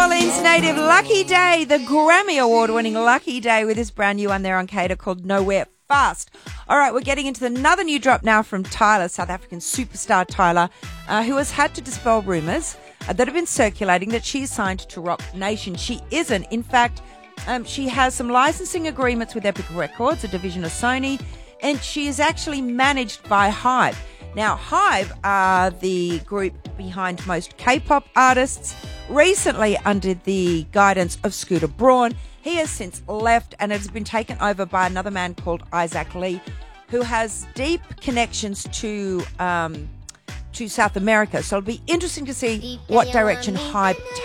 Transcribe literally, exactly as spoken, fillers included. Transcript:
Orleans native Lucky Day, the Grammy Award-winning Lucky Day with his brand new one there on Cater called Nowhere Fast. All right, we're getting into another new drop now from Tyler, South African superstar Tyler, uh, who has had to dispel rumours uh, that have been circulating that she's signed to Rock Nation. She isn't. In fact, um, she has some licensing agreements with Epic Records, a division of Sony, and she is actually managed by Hive. Now, Hive are the group behind most K-pop artists, recently under the guidance of Scooter Braun. He has since left and it has been taken over by another man called Isaac Lee, who has deep connections to um, to South America. So it'll be interesting to see what direction Hive takes.